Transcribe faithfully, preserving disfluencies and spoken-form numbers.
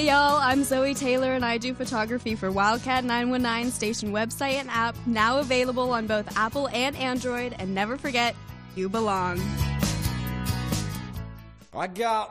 y'all, I'm Zoe Taylor and I do photography for Wildcat nine one nine station website and app, now available on both Apple and Android, and never forget, you belong. I got